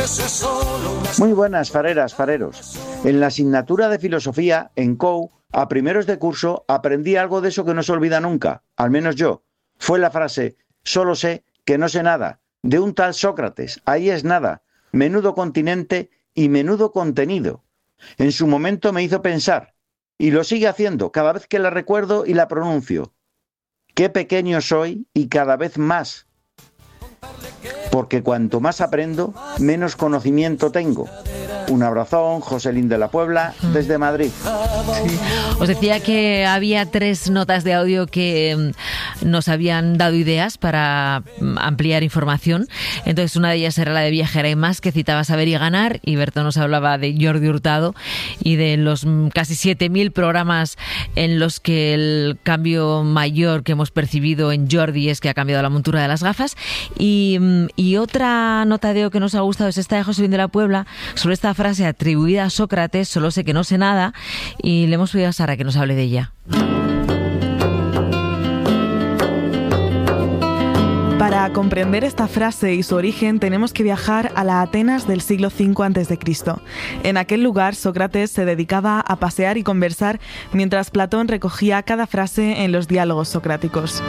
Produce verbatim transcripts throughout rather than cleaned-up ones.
Muy buenas, fareras, fareros. En la asignatura de filosofía, en C O U, a primeros de curso, aprendí algo de eso que no se olvida nunca, al menos yo. Fue la frase, solo sé que no sé nada, de un tal Sócrates. Ahí es nada, menudo continente y menudo contenido. En su momento me hizo pensar, y lo sigue haciendo cada vez que la recuerdo y la pronuncio. Qué pequeño soy y cada vez más. Porque cuanto más aprendo, menos conocimiento tengo. Un abrazón, Joselín de la Puebla, desde Madrid. Sí. Os decía que había tres notas de audio que nos habían dado ideas para ampliar información. Entonces, una de ellas era la de Viajera y Más, que citaba Saber y Ganar, y Berto nos hablaba de Jordi Hurtado y de los casi siete mil programas en los que el cambio mayor que hemos percibido en Jordi es que ha cambiado la montura de las gafas. Y, y otra nota de audio que nos ha gustado es esta de Joselín de la Puebla, sobre esta frase atribuida a Sócrates, solo sé que no sé nada, y le hemos pedido a Sara que nos hable de ella. Para comprender esta frase y su origen tenemos que viajar a la Atenas del siglo cinco antes de Cristo. En aquel lugar, Sócrates se dedicaba a pasear y conversar mientras Platón recogía cada frase en los diálogos socráticos.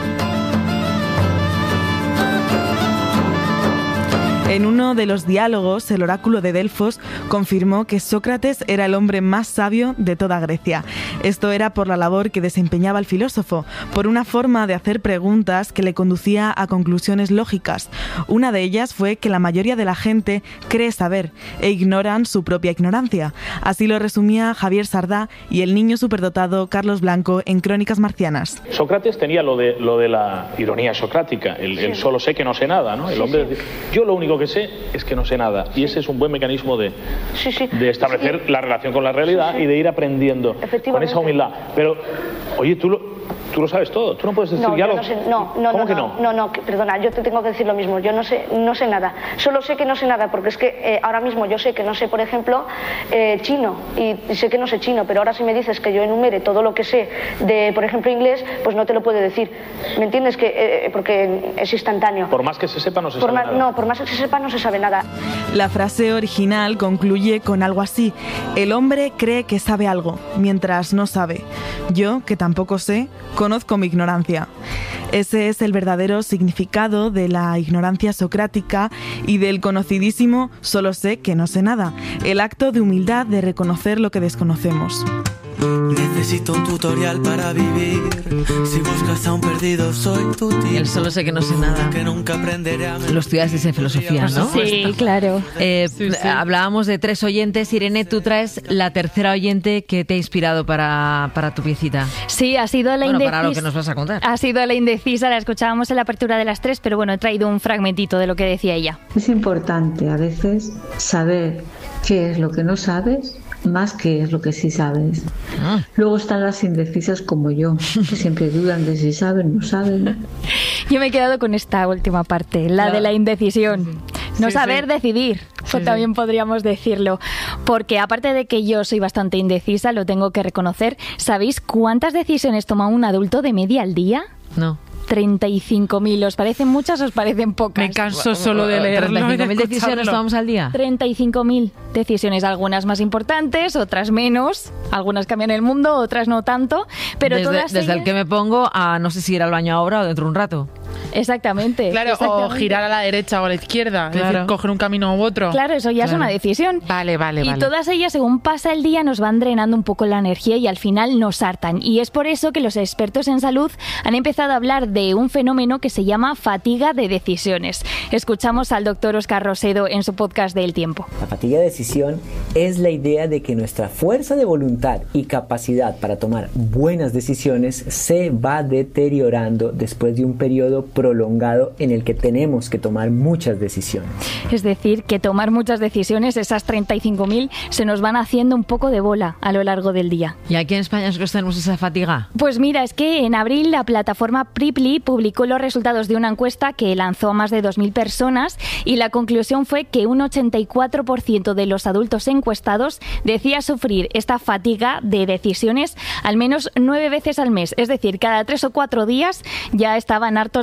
En uno de los diálogos, el oráculo de Delfos confirmó que Sócrates era el hombre más sabio de toda Grecia. Esto era por la labor que desempeñaba el filósofo, por una forma de hacer preguntas que le conducía a conclusiones lógicas. Una de ellas fue que la mayoría de la gente cree saber e ignoran su propia ignorancia. Así lo resumía Javier Sardá y el niño superdotado Carlos Blanco en Crónicas Marcianas. Sócrates tenía lo de, lo de la ironía socrática, el, el solo sé que no sé nada, ¿no? El hombre decía, yo lo único que sé es que no sé nada, y ese es un buen mecanismo de, sí, sí. de establecer sí. la relación con la realidad sí, sí. y de ir aprendiendo con esa humildad. Pero, oye, tú lo, tú lo sabes todo, tú no puedes decir no, ya yo lo... no sé, no, no, ¿Cómo no, que no? No, no, perdona, yo te tengo que decir lo mismo, yo no sé, no sé nada, solo sé que no sé nada, porque es que eh, ahora mismo yo sé que no sé, por ejemplo, eh, chino, y, y sé que no sé chino, pero ahora si me dices que yo enumere todo lo que sé de, por ejemplo, inglés, pues no te lo puedo decir, ¿me entiendes? Que, eh, porque es instantáneo. Por más que se sepa no se por sabe más, nada. No, por más que se sepa no se sabe nada. La frase original concluye con algo así: el hombre cree que sabe algo, mientras no sabe. Yo, que tampoco sé, conozco mi ignorancia. Ese es el verdadero significado de la ignorancia socrática y del conocidísimo solo sé que no sé nada, el acto de humildad de reconocer lo que desconocemos. Necesito un tutorial para vivir. Si buscas a un perdido, soy tu tío. El solo sé que no sé nada. Que nunca aprenderé a... Lo estudiaste en filosofía, ¿no? Sí, claro. Eh, sí, sí. Hablábamos de tres oyentes. Irene, tú traes la tercera oyente que te ha inspirado para, para tu piecita. Sí, ha sido la bueno, indecisa. para lo que nos vas a contar. Ha sido la indecisa, la escuchábamos en la apertura de las tres, pero bueno, he traído un fragmentito de lo que decía ella. Es importante a veces saber qué es lo que no sabes, más que es lo que sí sabes. Ah. Luego están las indecisas como yo, que siempre dudan de si saben o no saben. Yo me he quedado con esta última parte, la claro. de la indecisión. Sí. No sí, saber sí. decidir, sí, también sí. podríamos decirlo. Porque aparte de que yo soy bastante indecisa, lo tengo que reconocer, ¿sabéis cuántas decisiones toma un adulto de media al día? No. treinta y cinco mil. ¿Os parecen muchas o os parecen pocas? Me canso solo de leerlo. ¿treinta y cinco mil decisiones tomamos al día? treinta y cinco mil decisiones, algunas más importantes, otras menos. Algunas cambian el mundo, otras no tanto. Pero desde, todas desde ellas... el que me pongo a no sé si ir al baño ahora o dentro de un rato. Exactamente. Claro, exactamente. o girar a la derecha o a la izquierda, claro. Es decir, coger un camino u otro. Claro, eso ya claro. es una decisión. Vale, vale, y vale. Y todas ellas, según pasa el día, nos van drenando un poco la energía y al final nos hartan. Y es por eso que los expertos en salud han empezado a hablar de un fenómeno que se llama fatiga de decisiones. Escuchamos al doctor Óscar Rosedo en su podcast de El Tiempo. La fatiga de decisión es la idea de que nuestra fuerza de voluntad y capacidad para tomar buenas decisiones se va deteriorando después de un periodo prolongado en el que tenemos que tomar muchas decisiones. Es decir, que tomar muchas decisiones, esas treinta y cinco mil, se nos van haciendo un poco de bola a lo largo del día. ¿Y aquí en España es que tenemos esa fatiga? Pues mira, es que en abril la plataforma Priply publicó los resultados de una encuesta que lanzó a más de dos mil personas y la conclusión fue que un ochenta y cuatro por ciento de los adultos encuestados decía sufrir esta fatiga de decisiones al menos nueve veces al mes. Es decir, cada tres o cuatro días ya estaban hartos de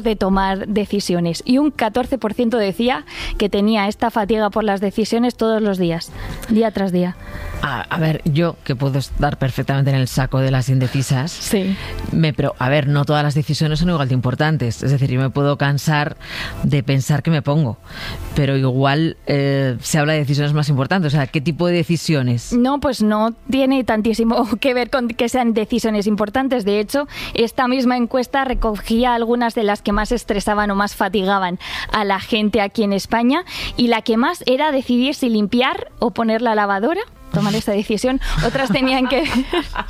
de tomar decisiones. Y un catorce por ciento decía que tenía esta fatiga por las decisiones todos los días, día tras día. A, a ver, yo que puedo estar perfectamente en el saco de las indecisas, sí. me, pero a ver, no todas las decisiones son igual de importantes. Es decir, yo me puedo cansar de pensar que me pongo, pero igual eh, se habla de decisiones más importantes. O sea, ¿qué tipo de decisiones? No, pues no tiene tantísimo que ver con que sean decisiones importantes. De hecho, esta misma encuesta recogía algunas de las que más estresaban o más fatigaban a la gente aquí en España, y la que más era decidir si limpiar o poner la lavadora. Tomar esta decisión. Otras tenían que ver,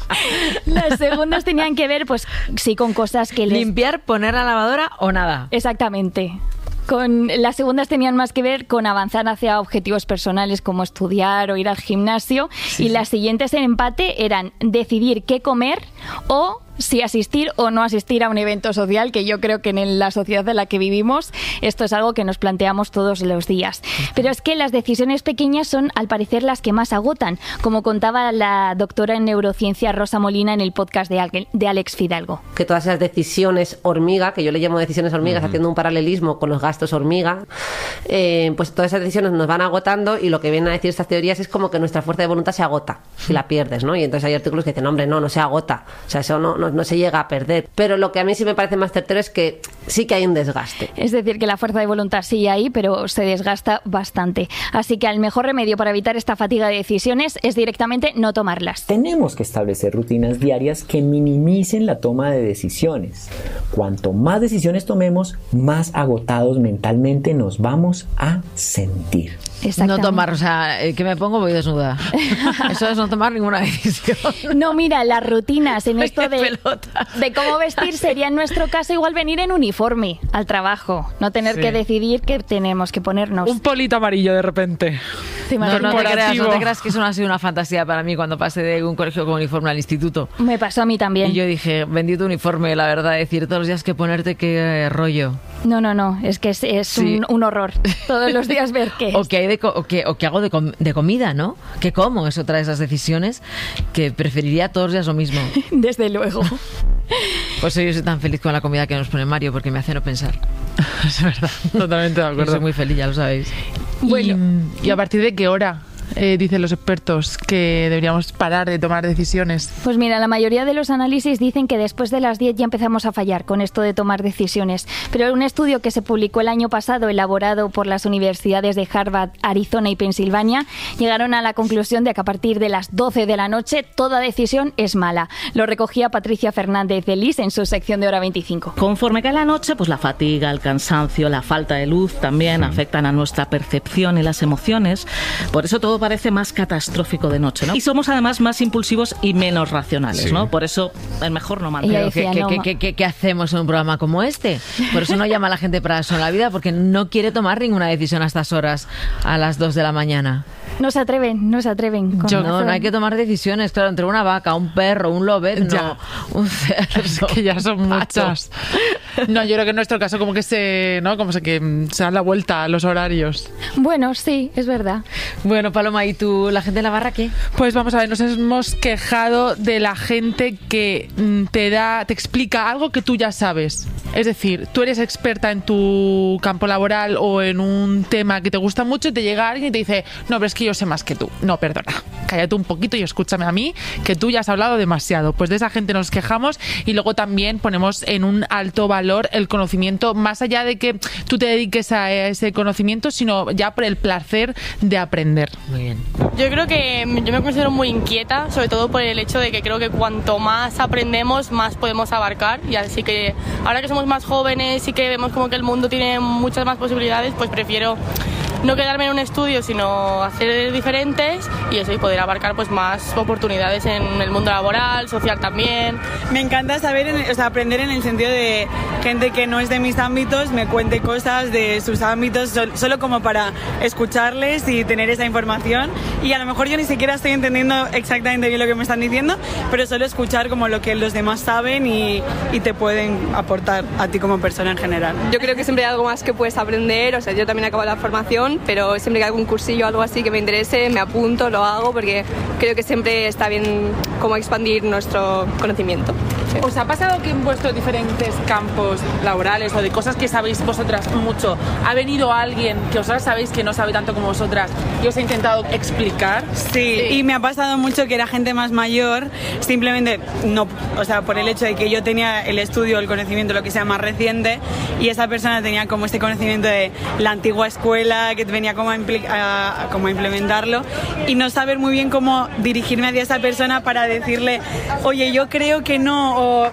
las segundas tenían que ver, pues sí, con cosas que les... Limpiar, poner la lavadora o nada. Exactamente. Con, las segundas tenían más que ver con avanzar hacia objetivos personales como estudiar o ir al gimnasio, sí, y sí. Las siguientes en empate eran decidir qué comer o si asistir o no asistir a un evento social, que yo creo que en la sociedad en la que vivimos esto es algo que nos planteamos todos los días. Pero es que las decisiones pequeñas son, al parecer, las que más agotan, como contaba la doctora en neurociencia Rosa Molina en el podcast de, de Alex Fidalgo. Que todas esas decisiones hormiga, que yo le llamo decisiones hormigas, uh-huh. haciendo un paralelismo con los gastos hormiga, eh, pues todas esas decisiones nos van agotando, y lo que vienen a decir estas teorías es como que nuestra fuerza de voluntad se agota si la pierdes, ¿no? Y entonces hay artículos que dicen, hombre, no, no se agota, o sea, eso no, no no se llega a perder. Pero lo que a mí sí me parece más certero es que sí que hay un desgaste. Es decir, que la fuerza de voluntad sigue ahí, pero se desgasta bastante. Así que el mejor remedio para evitar esta fatiga de decisiones es directamente no tomarlas. Tenemos que establecer rutinas diarias que minimicen la toma de decisiones. Cuanto más decisiones tomemos, más agotados mentalmente nos vamos a sentir. No tomar, o sea, que me pongo voy desnuda. Eso es no tomar ninguna decisión. No, mira, las rutinas en esto de, de cómo vestir sería en nuestro caso igual venir en uniforme al trabajo, no tener sí. que decidir qué tenemos que ponernos. Un polito amarillo de repente. No, no, te creas, no te creas que eso no ha sido una fantasía para mí cuando pasé de un colegio con uniforme al instituto. Me pasó a mí también. Y yo dije, bendito uniforme, la verdad, decir todos los días que ponerte qué rollo. No, no, no, es que es, es sí. un, un horror. Todos los días ver qué es. O que hay de, o que, o que hago de, com, de comida, ¿no? ¿Qué como? Es otra de esas decisiones que preferiría todos los días lo mismo. Desde luego. Pues yo soy tan feliz con la comida que nos pone Mario, porque me hace no pensar. Es verdad, totalmente de acuerdo. Yo soy muy feliz, ya lo sabéis. Bueno, ¿y, y a partir de qué hora? Eh, dicen los expertos que deberíamos parar de tomar decisiones. Pues mira, la mayoría de los análisis dicen que después de las diez ya empezamos a fallar con esto de tomar decisiones. Pero un estudio que se publicó el año pasado, elaborado por las universidades de Harvard, Arizona y Pensilvania, llegaron a la conclusión de que a partir de las doce de la noche toda decisión es mala. Lo recogía Patricia Fernández de Lis en su sección de Hora veinticinco. Conforme cae la noche, pues la fatiga, el cansancio, la falta de luz también afectan a nuestra percepción y las emociones. Por eso todo parece más catastrófico de noche, ¿no? Y somos además más impulsivos y menos racionales, sí. ¿no? Por eso es mejor no mantener. ¿Qué, qué, qué, qué, qué hacemos en un programa como este? Por eso no llama a la gente para eso en la vida, porque no quiere tomar ninguna decisión a estas horas, a las dos de la mañana. No se atreven, no se atreven. Con Yo, no, no hay que tomar decisiones, claro, entre una vaca, un perro, un lobet, no, un cerdo. Es que ya son muchas. No, yo creo que en nuestro caso como que se, ¿no? Como se que se dan la vuelta a los horarios. Bueno, sí, es verdad. Bueno, Paloma, ¿y tú, la gente de la barra qué? Pues vamos a ver, nos hemos quejado de la gente que te da, te explica algo que tú ya sabes. Es decir, tú eres experta en tu campo laboral o en un tema que te gusta mucho y te llega alguien y te dice, no, pero es que yo sé más que tú. No, perdona, cállate un poquito y escúchame a mí, que tú ya has hablado demasiado. Pues de esa gente nos quejamos y luego también ponemos en un alto valor el conocimiento, más allá de que tú te dediques a ese conocimiento, sino ya por el placer de aprender. Muy bien. Yo creo que yo me considero muy inquieta, sobre todo por el hecho de que creo que cuanto más aprendemos, más podemos abarcar, y así que ahora que somos más jóvenes y que vemos como que el mundo tiene muchas más posibilidades, pues prefiero no quedarme en un estudio, sino hacer diferentes y eso, y poder abarcar pues más oportunidades en el mundo laboral, social también. Me encanta saber, o sea, aprender en el sentido de gente que no es de mis ámbitos me cuente cosas de sus ámbitos, solo como para escucharles y tener esa información, y a lo mejor yo ni siquiera estoy entendiendo exactamente bien lo que me están diciendo, pero solo escuchar como lo que los demás saben y, y te pueden aportar a ti como persona en general. Yo creo que siempre hay algo más que puedes aprender, o sea, yo también acabo la formación, pero siempre que hay algún cursillo o algo así que me interese, me apunto, lo hago, porque creo que siempre está bien como expandir nuestro conocimiento. ¿Os ha pasado que en vuestros diferentes campos laborales o de cosas que sabéis vosotras mucho, ha venido alguien que vosotras sabéis que no sabe tanto como vosotras y os ha intentado explicar? Sí, sí, y me ha pasado mucho que era gente más mayor, simplemente, no, o sea, por el hecho de que yo tenía el estudio, el conocimiento, lo que sea más reciente, y esa persona tenía como este conocimiento de la antigua escuela, que venía como a, impl- a, a, como a implementarlo, y no saber muy bien cómo dirigirme hacia esa persona para decirle, oye, yo creo que no, o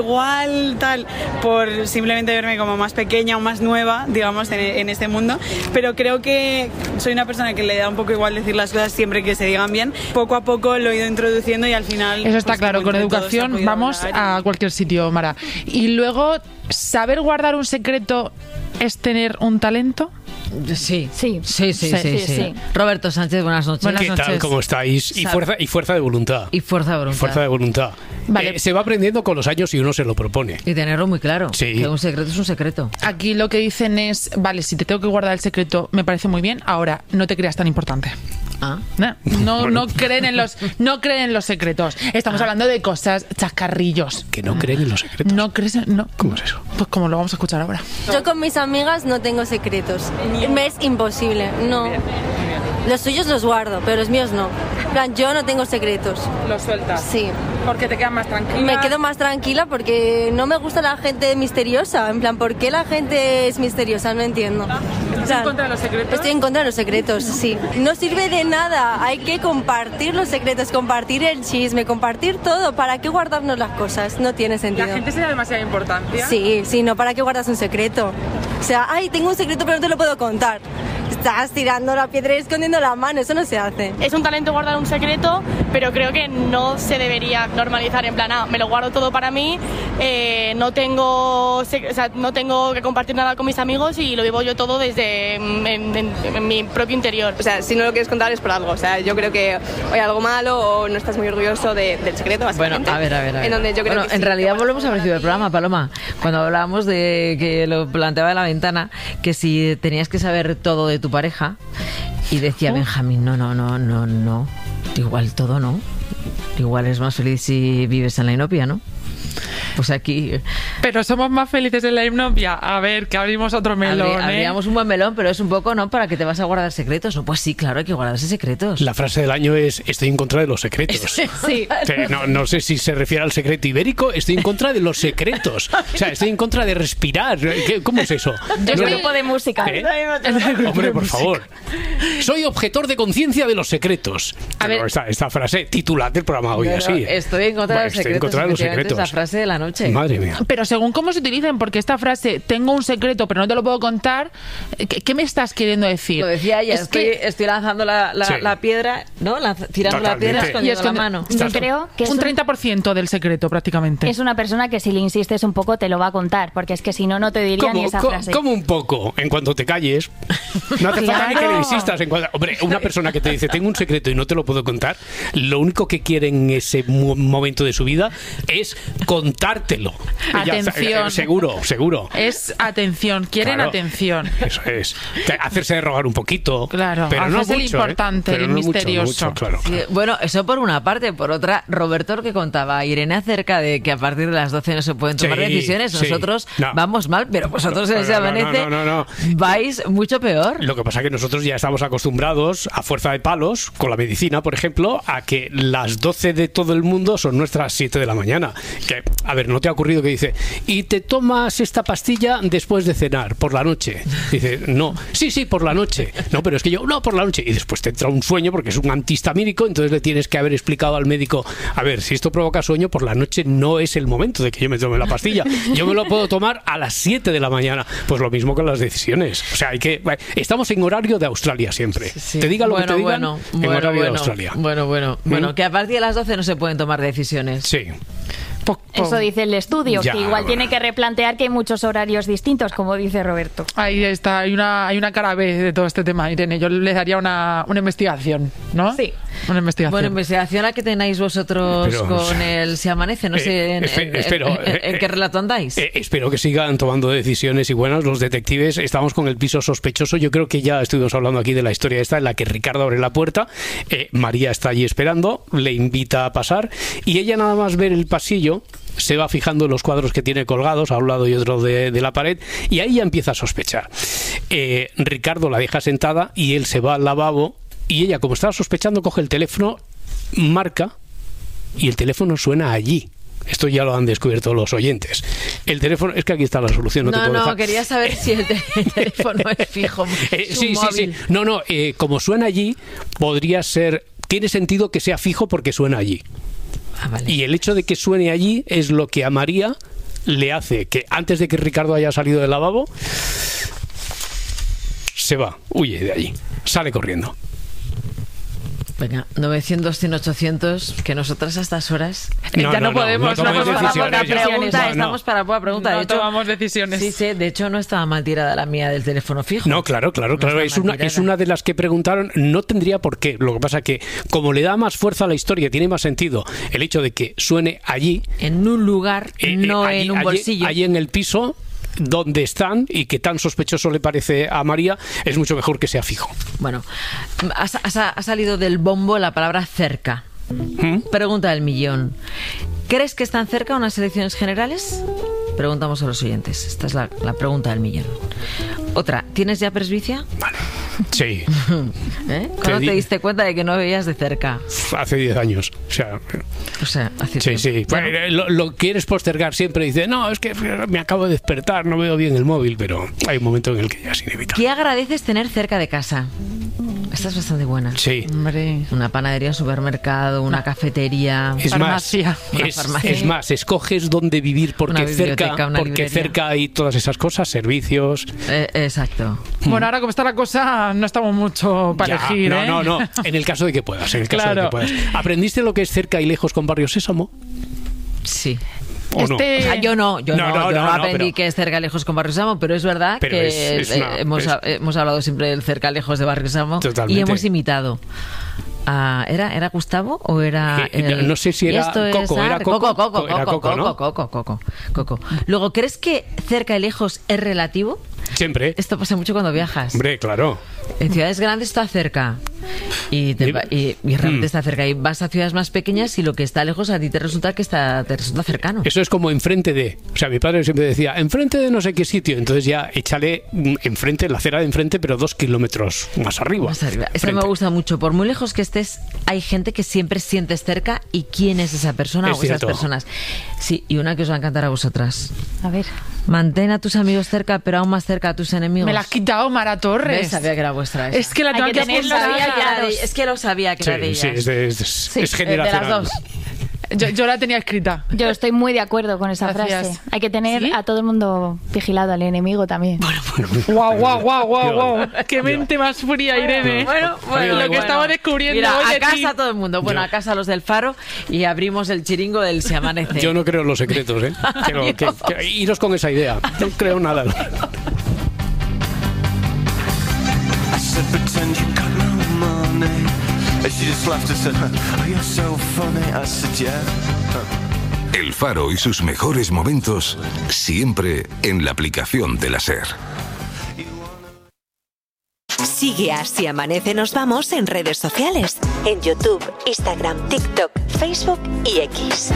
igual tal, por simplemente verme como más pequeña o más nueva, digamos, en, en este mundo, pero creo que soy una persona que le da un poco igual decir las cosas siempre que se digan bien. Poco a poco lo he ido introduciendo y al final... Eso está pues, claro, con educación vamos a cualquier sitio, Mara. Y luego, ¿saber guardar un secreto es tener un talento? Sí. Sí. Sí, sí, sí, sí, sí, sí. Roberto Sánchez, buenas noches. Buenas noches. ¿Qué tal? ¿Cómo estáis? Y fuerza, y fuerza de voluntad. Y fuerza de voluntad. Y fuerza de voluntad. Vale. Eh, se va aprendiendo con los años y uno se lo propone. Y tenerlo muy claro. Sí. Que un secreto es un secreto. Aquí lo que dicen es, vale, si te tengo que guardar el secreto, me parece muy bien, ahora no te creas tan importante. Ah. No, no, bueno. no creen en los no creen en los secretos. Estamos ah. hablando de cosas chascarrillos. Que no creen en los secretos. No crees en, no. ¿Cómo es eso? Pues como lo vamos a escuchar ahora. Yo con mis amigas no tengo secretos. Me es imposible. No. Bien, bien. Los suyos los guardo, pero los míos no. En plan, yo no tengo secretos. ¿Los sueltas? Sí. ¿Porque te quedas más tranquila? Me quedo más tranquila porque no me gusta la gente misteriosa. En plan, ¿por qué la gente es misteriosa? No entiendo. ¿Estás en contra de los secretos? Estoy en contra de los secretos, sí. No sirve de nada. Hay que compartir los secretos, compartir el chisme, compartir todo. ¿Para qué guardarnos las cosas? No tiene sentido. ¿La gente se da demasiada importancia? Sí, sí, no. ¿Para qué guardas un secreto? O sea, ay, tengo un secreto pero no te lo puedo contar. Estás tirando la piedra y escondiendo la mano, eso no se hace. Es un talento guardar un secreto, pero creo que no se debería normalizar en plan, ah, me lo guardo todo para mí, eh, no tengo, o sea, no tengo que compartir nada con mis amigos y lo vivo yo todo desde en, en, en mi propio interior. O sea, si no lo quieres contar es por algo, o sea, yo creo que hay algo malo o no estás muy orgulloso de, del secreto, básicamente. Bueno, a ver, a ver, a ver. En donde yo creo bueno, que en sí, realidad que volvemos al principio del programa, Paloma, cuando hablábamos de que lo planteaba de la ventana, que si tenías que saber todo de tu pareja, y decía oh. Benjamín, no, no, no, no, no, igual todo no, igual es más feliz si vives en la inopia, ¿no? Pues aquí... Pero somos más felices en la hipnopia. A ver, que abrimos otro melón, Abri- ¿eh? Abríamos un buen melón, pero es un poco, ¿no? ¿Para que te vas a guardar secretos? No, pues sí, claro, hay que guardarse secretos. La frase del año es, estoy en contra de los secretos. Sí. No, no sé si se refiere al secreto ibérico, estoy en contra de los secretos. O sea, estoy en contra de respirar. ¿Cómo es eso? Yo no, soy grupo de música. ¿Eh? Hombre, por favor. Soy objetor de conciencia de los secretos. A ver, esta, esta frase titular del programa hoy, bueno, así. Estoy en contra, bueno, de, los estoy en contra de los secretos. Es la frase de la noche. Madre mía. Pero según cómo se utilicen, porque esta frase, tengo un secreto pero no te lo puedo contar, ¿qué, qué me estás queriendo decir? Lo decía ella, es estoy, que... estoy lanzando la, la, sí. la piedra, ¿no? Lanz- tirando Totalmente. la piedra, escondiendo la mano. Yo creo que es un treinta por ciento del secreto prácticamente. Es una persona que si le insistes un poco te lo va a contar, porque es que si no, no te diría ni esa frase. ¿Cómo un poco? En cuanto te calles. No hace falta ni que le insistas. En cuanto... Hombre, una persona que te dice, tengo un secreto y no te lo puedo contar, lo único que quiere en ese momento de su vida es contártelo. Atención. Ya, seguro, seguro. Es atención, quieren claro, atención. Eso es. Hacerse rogar un poquito. Claro, pero no mucho, el importante, ¿eh? Pero el no misterioso. Mucho, mucho, claro. Sí, bueno, eso por una parte. Por otra, Roberto, que contaba a Irene acerca de que a partir de las doce no se pueden tomar sí, decisiones. Sí. Nosotros no. vamos mal, pero vosotros en ese no, no, amanece no, no, no, no. vais mucho peor. Lo que pasa es que nosotros ya estamos acostumbrados, a fuerza de palos, con la medicina, por ejemplo, a que las doce de todo el mundo son nuestras siete de la mañana. Que, a ver, ¿no te ha ocurrido que dice, y te tomas esta pastilla después de cenar, por la noche? Dice, no, sí, sí, por la noche. No, pero es que yo, no, por la noche. Y después te entra un sueño porque es un antihistamínico, entonces le tienes que haber explicado al médico, a ver, si esto provoca sueño, por la noche no es el momento de que yo me tome la pastilla. Yo me lo puedo tomar a las siete de la mañana. Pues lo mismo con las decisiones. O sea, hay que... Estamos en horario de Australia siempre. Sí. Te diga lo bueno, que te digan, bueno, en bueno, horario bueno, de Australia. Bueno, bueno, ¿Mm? bueno, que a partir de las doce no se pueden tomar decisiones. Sí. Eso dice el estudio, ya, que igual bueno. tiene que replantear que hay muchos horarios distintos, como dice Roberto. Ahí está, hay una, hay una cara B de todo este tema, Irene. Yo le daría una, una investigación, ¿no? Sí. Una investigación. Bueno, investigación la que tenéis vosotros Pero, con el Se Amanece, no eh, sé en, en, espero, en, en, en, en qué relato andáis. Eh, espero que sigan tomando decisiones y buenas los detectives. Estamos con el piso sospechoso. Yo creo que ya estuvimos hablando aquí de la historia esta en la que Ricardo abre la puerta, eh, María está allí esperando, le invita a pasar y ella nada más ver el pasillo techo, se va fijando en los cuadros que tiene colgados a un lado y otro de, de la pared, y ahí ya empieza a sospechar. Eh, Ricardo la deja sentada y él se va al lavabo, y ella, como estaba sospechando, coge el teléfono, marca, y el teléfono suena allí. Esto ya lo han descubierto los oyentes. El teléfono, es que aquí está la solución. No, no, te puedo no dejar. quería saber si el, te- el teléfono es fijo. Eh, es sí, un sí, sí. móvil. No, no, eh, como suena allí, podría ser. Tiene sentido que sea fijo porque suena allí. Ah, vale. Y el hecho de que suene allí es lo que a María le hace que antes de que Ricardo haya salido del lavabo, se va, huye de allí, sale corriendo. Venga, novecientos, cien, ochocientos, que nosotras a estas horas No, ya no, no, no, podemos, no tomamos estamos para poca decisiones ya. pregunta, No, no. estamos para poca pregunta. No de hecho, tomamos decisiones. Sí, sí, de hecho no estaba mal tirada la mía del teléfono fijo. No, claro, claro, No claro. está Es mal una, tirada. es una de las que preguntaron, no tendría por qué. Lo que pasa que, como le da más fuerza a la historia, tiene más sentido el hecho de que suene allí. En un lugar, eh, no eh, allí- en un allí- bolsillo. Allí en el piso donde están y que tan sospechoso le parece a María, es mucho mejor que sea fijo. Bueno, ha, ha- ha salido del bombo la palabra cerca. ¿Mm? Pregunta del millón. ¿Crees que están cerca unas elecciones generales? Preguntamos a los oyentes. Esta es la, la pregunta del millón. Otra, ¿tienes ya presbicia? Sí, ¿Eh? ¿Cuándo di- te diste cuenta de que no veías de cerca? hace diez años. O sea, O sea, hace sí, sí. tiempo. Pues, eh, lo, lo quieres postergar siempre. Dice, no, es que me acabo de despertar, no veo bien el móvil, pero hay un momento en el que ya es inevitable. ¿Qué agradeces tener cerca de casa? Esta es bastante buena. Sí. Hombre. Una panadería, un supermercado, una cafetería, Es más, una es, farmacia. es más, escoges dónde vivir porque Una biblioteca, cerca, una porque librería. cerca hay todas esas cosas, servicios. Eh, exacto. Bueno, ahora como está la cosa, no estamos mucho para Ya, elegir, no, ¿eh? no, no. En el caso de que puedas, en el caso Claro. de que puedas. ¿Aprendiste lo que es cerca y lejos con Barrio Sésamo? Sí. ¿O no? Este- O sea, yo no, yo no, No, no, yo no no, no, aprendí pero- que es cerca lejos con Barrio Sésamo, pero es verdad Pero que es- es una- eh, hemos, es- hemos hablado siempre del cerca lejos de Barrio Sésamo Totalmente. y hemos imitado. a- ¿era, ¿Era Gustavo o era...? Eh, no- no sé si y era esto es Coco, era arte? Coco, Coco, Coco, era Coco, Coco, ¿no? Coco, Coco, Coco. Luego, ¿crees que cerca y lejos es relativo? Siempre. Esto pasa mucho cuando viajas. Hombre, claro. En ciudades grandes está cerca y, te va- y- y realmente Mm. está cerca. Y vas a ciudades más pequeñas y lo que está lejos a ti te resulta que está, te resulta cercano. Eso es como enfrente de. O sea, mi padre siempre decía, enfrente de no sé qué sitio. Entonces ya échale mm, enfrente, la acera de enfrente, pero dos kilómetros más arriba. Más arriba. Esta Frente. me gusta mucho. Por muy lejos que estés, hay gente que siempre sientes cerca. ¿Y quién es esa persona Es o esas cierto. personas? Sí, y una que os va a encantar a vosotras. A ver. Mantén a tus amigos cerca, pero aún más cerca a tus enemigos. Me la has quitado, Mara Torres. ¿Ves? Sabía que era vuestra esa. Es que la Hay tengo que que tenerlo apuntar. bien Sabía que era claros. de- es que lo sabía que Sí, era de ellas. sí, es, de- es- Sí, es de- de generacional. las dos. Yo, yo la tenía escrita. Yo estoy muy de acuerdo con esa Gracias. frase. Hay que tener ¿Sí? a todo el mundo vigilado, al enemigo también. Guau, guau, guau, guau, Dios. guau. Qué mente más fría, Irene. Bueno, bueno, lo que bueno. estamos descubriendo Mira, hoy a de casa ti. todo el mundo. Bueno, Yo- a casa los del Faro y abrimos el chiringo del Se Amanece. Yo no creo en los secretos, ¿eh? Quiero que- que- iros con esa idea. No creo nada. I said, pretend you got no money. And she just laughed and said, oh, you're so funny. I said, yeah. El Faro y sus mejores momentos siempre en la aplicación de la SER. Sigue a Si Amanece Nos Vamos en redes sociales. En YouTube, Instagram, TikTok, Facebook y X.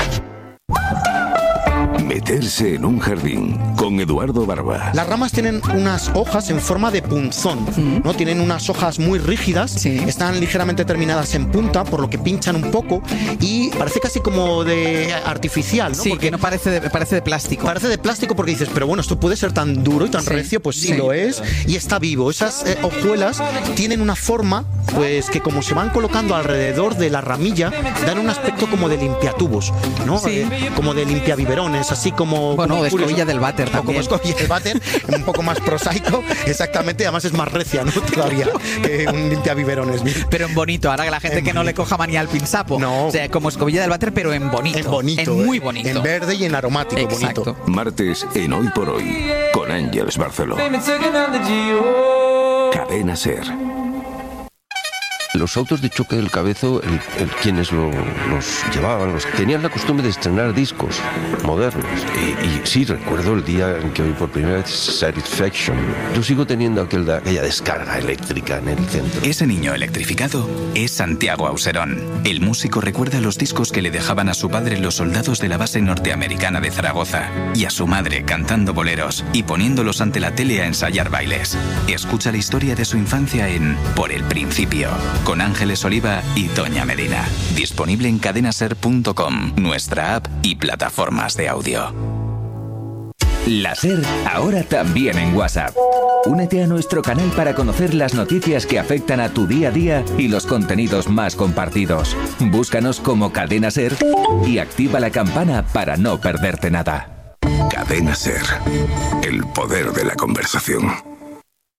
Meterse en un jardín con Eduardo Barba. Las ramas tienen unas hojas en forma de punzón, ¿no? Tienen unas hojas muy rígidas, están ligeramente terminadas en punta, por lo que pinchan un poco y parece casi como de artificial, ¿no? Sí, porque que no parece de, parece de plástico. Parece de plástico porque dices, pero bueno, esto puede ser tan duro y tan Sí, recio, pues sí, sí. lo es, y está vivo. Esas eh, hojuelas tienen una forma, pues que como se van colocando alrededor de la ramilla, dan un aspecto como de limpiatubos, ¿no? Sí. Eh, como de limpiabiberones, así como... Bueno, como de curioso. escobilla del váter O como también. escobilla del váter, un poco más prosaico, exactamente, además es más recia, ¿no? Todavía que un limpiabiberones. Pero en bonito, ahora que la gente En que no le bonito. coja manía al pinsapo. No. O sea, como escobilla del váter, pero en bonito. En bonito. En muy eh, bonito. En verde y en aromático, Exacto. bonito. Martes en Hoy por Hoy con Ángeles Barceló. Cadena SER. Los autos de choque del Cabezo, el, el, quienes lo, los llevaban, los, tenían la costumbre de estrenar discos modernos. Y, y sí, recuerdo el día en que oí por primera vez Satisfaction. Yo sigo teniendo aquel, aquella descarga eléctrica en el centro. Ese niño electrificado es Santiago Auserón. El músico recuerda los discos que le dejaban a su padre los soldados de la base norteamericana de Zaragoza y a su madre cantando boleros y poniéndolos ante la tele a ensayar bailes. Escucha la historia de su infancia en Por el Principio, con Ángeles Oliva y Toña Medina. Disponible en cadenaser punto com, nuestra app y plataformas de audio. La SER, ahora también en WhatsApp. Únete a nuestro canal para conocer las noticias que afectan a tu día a día y los contenidos más compartidos. Búscanos como Cadena SER y activa la campana para no perderte nada. Cadena SER, el poder de la conversación.